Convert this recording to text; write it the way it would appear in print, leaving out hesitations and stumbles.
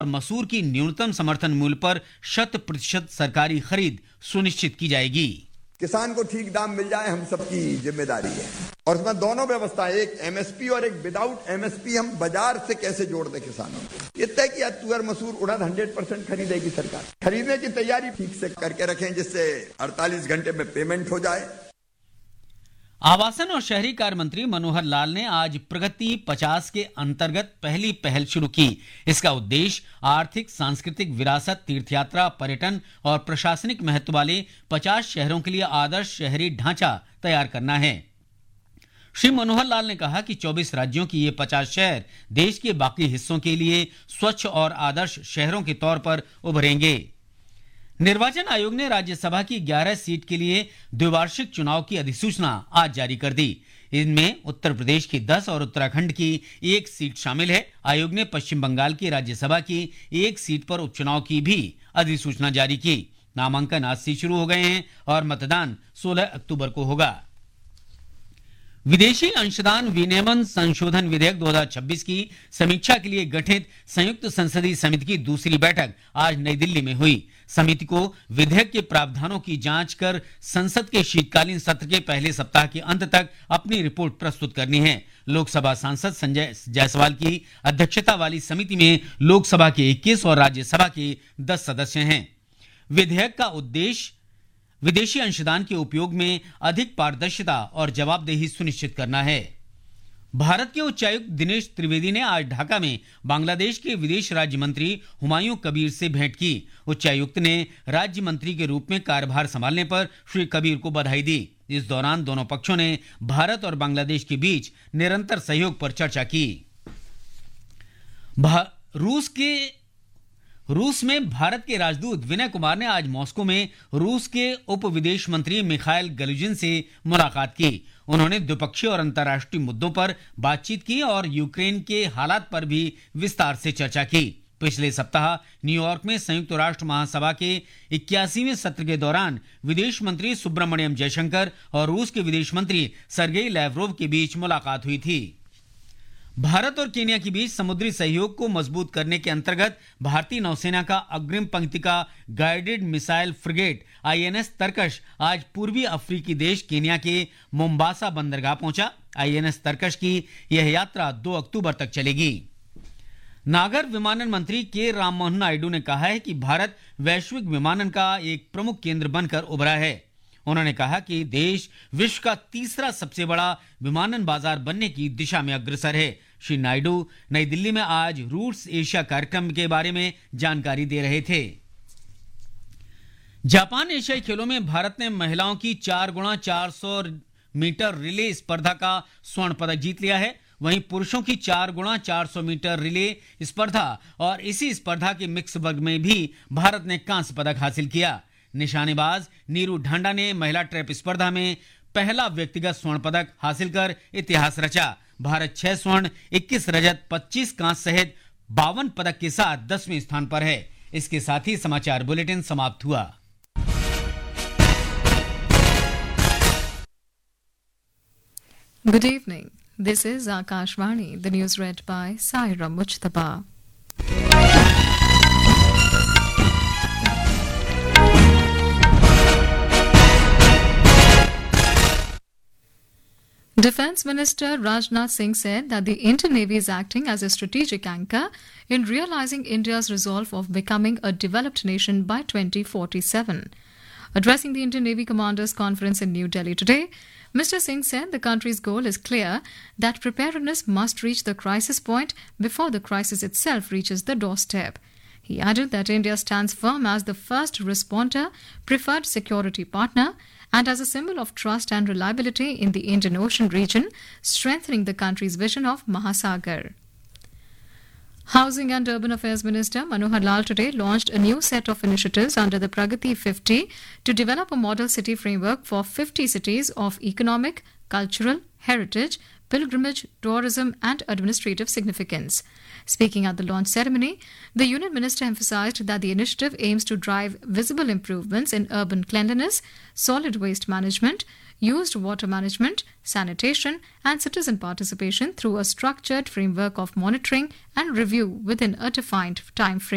मसूर की न्यूनतम समर्थन मूल्य पर 100% सरकारी खरीद सुनिश्चित की जाएगी। किसान को ठीक दाम मिल जाए हम सबकी जिम्मेदारी है, और इसमें दोनों व्यवस्था, एक एमएसपी और एक विदाउट एमएसपी, हम बाजार से कैसे जोड़ दें किसानों को। ये तय किया तुअर मसूर उड़द 100% खरीदेगी सरकार। खरीदने की तैयारी ठीक से करके रखें जिससे 48 घंटे में पेमेंट हो जाए। आवासन और शहरी कार्य मंत्री मनोहर लाल ने आज प्रगति 50 के अंतर्गत पहली पहल शुरू की। इसका उद्देश्य आर्थिक, सांस्कृतिक विरासत, तीर्थयात्रा, पर्यटन और प्रशासनिक महत्व वाले 50 शहरों के लिए आदर्श शहरी ढांचा तैयार करना है। श्री मनोहर लाल ने कहा कि 24 राज्यों की ये 50 शहर देश के बाकी हिस्सों के लिए स्वच्छ और आदर्श शहरों के तौर पर उभरेंगे। निर्वाचन आयोग ने राज्यसभा की 11 सीट के लिए द्विवार्षिक चुनाव की अधिसूचना आज जारी कर दी। इनमें उत्तर प्रदेश की 10 और उत्तराखंड की 1 सीट शामिल है। आयोग ने पश्चिम बंगाल की राज्यसभा की 1 सीट पर उपचुनाव की भी अधिसूचना जारी की। नामांकन आज से शुरू हो गए हैं और मतदान 16 अक्टूबर को होगा। विदेशी अंशदान विनियमन संशोधन विधेयक 2026 की समीक्षा के लिए गठित संयुक्त संसदीय समिति की दूसरी बैठक आज नई दिल्ली में हुई। समिति को विधेयक के प्रावधानों की जांच कर संसद के शीतकालीन सत्र के पहले सप्ताह के अंत तक अपनी रिपोर्ट प्रस्तुत करनी है। लोकसभा सांसद संजय जायसवाल की अध्यक्षता वाली समिति में लोकसभा के 21 और राज्यसभा के 10 सदस्य हैं। विधेयक का उद्देश्य विदेशी अंशदान के उपयोग में अधिक पारदर्शिता और जवाबदेही सुनिश्चित करना है। भारत के उच्चायुक्त दिनेश त्रिवेदी ने आज ढाका में बांग्लादेश के विदेश राज्य मंत्री हुमायूं कबीर से भेंट की। उच्चायुक्त ने राज्य मंत्री के रूप में कार्यभार संभालने पर श्री कबीर को बधाई दी। इस दौरान दोनों पक्षों ने भारत और बांग्लादेश के बीच निरंतर सहयोग पर चर्चा की। रूस में भारत के राजदूत विनय कुमार ने आज मॉस्को में रूस के उप विदेश मंत्री मिखाइल गलुजिन से मुलाकात की। उन्होंने द्विपक्षीय और अंतर्राष्ट्रीय मुद्दों पर बातचीत की और यूक्रेन के हालात पर भी विस्तार से चर्चा की। पिछले सप्ताह न्यूयॉर्क में संयुक्त राष्ट्र महासभा के 81वें सत्र के दौरान विदेश मंत्री सुब्रमण्यम जयशंकर और रूस के विदेश मंत्री सर्गेई लैवरोव के बीच मुलाकात हुई थी। भारत और केन्या के बीच समुद्री सहयोग को मजबूत करने के अंतर्गत भारतीय नौसेना का अग्रिम पंक्ति का गाइडेड मिसाइल फ्रिगेट आईएनएस तरकश आज पूर्वी अफ्रीकी देश केन्या के मोम्बासा बंदरगाह पहुंचा। आईएनएस तरकश की यह यात्रा 2 अक्टूबर तक चलेगी। नागर विमानन मंत्री के राममोहन नायडू ने कहा है कि भारत वैश्विक विमानन का एक प्रमुख केंद्र बनकर उभरा है। उन्होंने कहा कि देश विश्व का तीसरा सबसे बड़ा विमानन बाजार बनने की दिशा में अग्रसर है। श्री नायडू नई दिल्ली में आज रूट्स एशिया कार्यक्रम के बारे में जानकारी दे रहे थे। जापान एशियाई खेलों में भारत ने महिलाओं की 4x400 मीटर रिले स्पर्धा का स्वर्ण पदक जीत लिया है। वहीं पुरुषों की 4x400 मीटर रिले स्पर्धा और इसी स्पर्धा के मिक्स वर्ग में भी भारत ने कांस्य पदक हासिल किया। निशानेबाज नीरू ढांडा ने महिला ट्रैप स्पर्धा में पहला व्यक्तिगत स्वर्ण पदक हासिल कर इतिहास रचा। भारत 6 स्वर्ण, 21 रजत, 25 कांस्य सहित 52 पदक के साथ 10वें स्थान पर है। इसके साथ ही समाचार बुलेटिन समाप्त हुआ। Good evening. This is Akashvani. The news read by Saira Mujtaba. Defence Minister Rajnath Singh said that the Indian Navy is acting as a strategic anchor in realising India's resolve of becoming a developed nation by 2047. Addressing the Indian Navy Commanders Conference in New Delhi today, Mr. Singh said the country's goal is clear, that preparedness must reach the crisis point before the crisis itself reaches the doorstep. He added that India stands firm as the first responder, preferred security partner, and as a symbol of trust and reliability in the Indian Ocean region, strengthening the country's vision of Mahasagar. Housing and Urban Affairs Minister Manohar Lal today launched a new set of initiatives under the Pragati 50 to develop a model city framework for 50 cities of economic, cultural, heritage, pilgrimage, tourism and administrative significance. Speaking at the launch ceremony, the Union Minister emphasized that the initiative aims to drive visible improvements in urban cleanliness, solid waste management, used water management, sanitation and citizen participation through a structured framework of monitoring and review within a defined time frame.